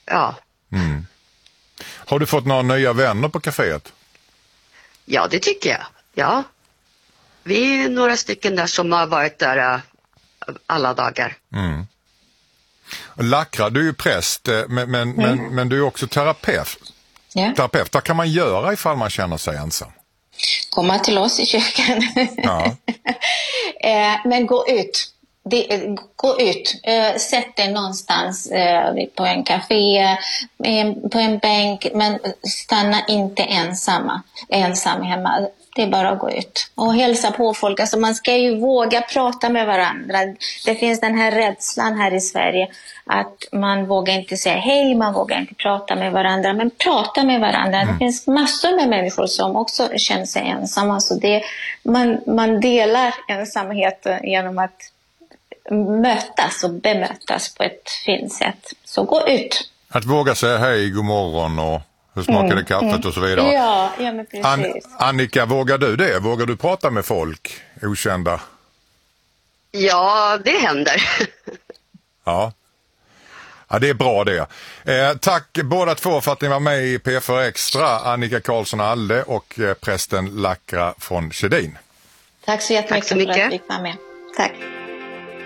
ja. Har du fått några nya vänner på kaféet? Ja, det tycker jag. Ja. Vi är några stycken där som har varit där alla dagar. Lackra, du är ju präst, men du är också terapeut. Ja. Terapeut, vad kan man göra ifall man känner sig ensam? Komma till oss i kyrkan. Ja. Men gå ut. Gå ut. Sätt dig någonstans på en café, på en bänk, men stanna inte ensam hemma. Det är bara att gå ut och hälsa på folk. Alltså man ska ju våga prata med varandra. Det finns den här rädslan här i Sverige att man vågar inte säga hej, man vågar inte prata med varandra. Men prata med varandra. Det finns massor med människor som också känner sig ensamma. Så man delar ensamheten genom att mötas och bemötas på ett fint sätt. Så gå ut. Att våga säga hej, god morgon och hur smakade kaffet och så vidare. Ja men precis. Annika, vågar du det? Vågar du prata med folk, okända? Ja, det händer. Ja, det är bra det. Tack båda två för att ni var med i P4 Extra. Annika Karlsson Alde och prästen Lackra från Sjödin. Tack så jättemycket Tack så mycket. för att du fick vara med. Tack.